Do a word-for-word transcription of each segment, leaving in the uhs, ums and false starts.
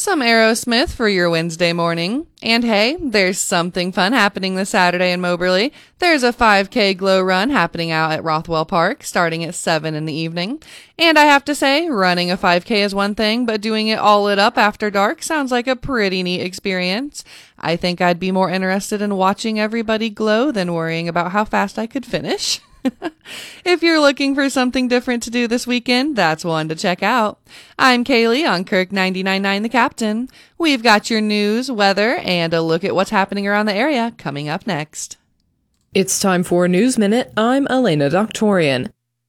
Some Aerosmith for your Wednesday morning. And hey, there's something fun happening this Saturday in Moberly. There's a five K glow run happening out at Rothwell Park starting at seven in the evening. And I have to say, running a five K is one thing, but doing it all lit up after dark sounds like a pretty neat experience. I think I'd be more interested in watching everybody glow than worrying about how fast I could finish. If you're looking for something different to do this weekend, that's one to check out. I'm Kaylee on Kirk ninety-nine point nine The Captain. We've got your news, weather, and a look at what's happening around the area coming up next. It's time for a News Minute. I'm Elena Doctorian.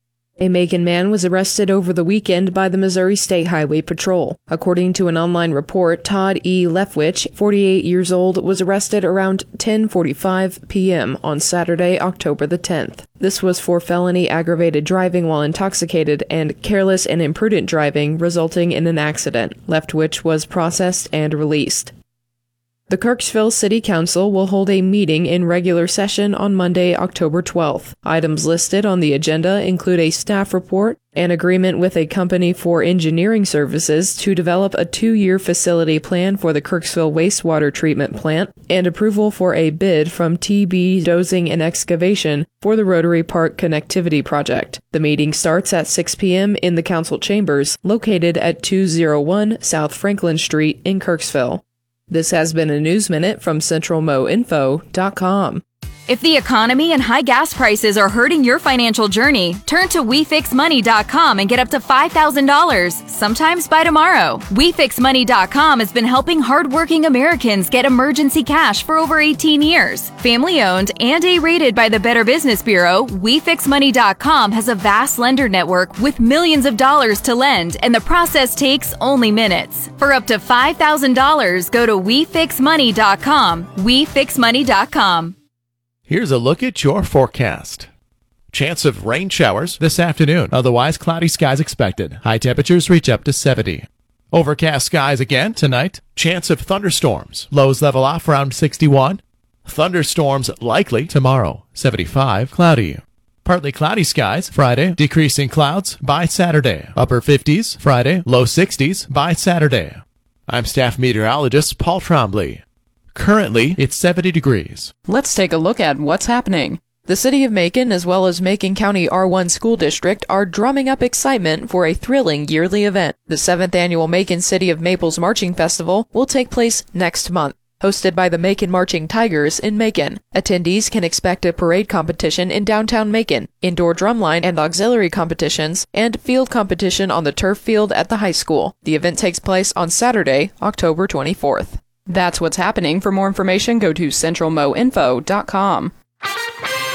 A Macon man was arrested over the weekend by the Missouri State Highway Patrol. According to an online report, Todd E. Lefwich, forty-eight years old, was arrested around ten forty-five p.m. on Saturday, October the tenth. This was for felony aggravated driving while intoxicated and careless and imprudent driving, resulting in an accident. Lefwich was processed and released. The Kirksville City Council will hold a meeting in regular session on Monday, October twelfth. Items listed on the agenda include a staff report, an agreement with a company for engineering services to develop a two-year facility plan for the Kirksville wastewater treatment plant, and approval for a bid from T B Dozing and Excavation for the Rotary Park Connectivity Project. The meeting starts at six p.m. in the council chambers, located at two oh one South Franklin Street in Kirksville. This has been a News Minute from Central Mo Info dot com. If the economy and high gas prices are hurting your financial journey, turn to we fix money dot com and get up to five thousand dollars, sometimes by tomorrow. we fix money dot com has been helping hardworking Americans get emergency cash for over eighteen years. Family-owned and A-rated by the Better Business Bureau, we fix money dot com has a vast lender network with millions of dollars to lend, and the process takes only minutes. For up to five thousand dollars, go to we fix money dot com. we fix money dot com. Here's a look at your forecast. Chance of rain showers this afternoon. Otherwise, cloudy skies expected. High temperatures reach up to seventy. Overcast skies again tonight. Chance of thunderstorms. Lows level off around sixty-one. Thunderstorms likely tomorrow. seventy-five. Cloudy. Partly cloudy skies Friday. Decreasing clouds by Saturday. Upper fifties Friday. Low sixties by Saturday. I'm staff meteorologist Paul Trombley. Currently, it's seventy degrees. Let's take a look at what's happening. The City of Macon, as well as Macon County R one School District, are drumming up excitement for a thrilling yearly event. The seventh Annual Macon City of Maples Marching Festival will take place next month. Hosted by the Macon Marching Tigers in Macon. Attendees can expect a parade competition in downtown Macon, indoor drumline and auxiliary competitions, and field competition on the turf field at the high school. The event takes place on Saturday, October twenty-fourth. That's what's happening. For more information, go to Central Mo Info dot com.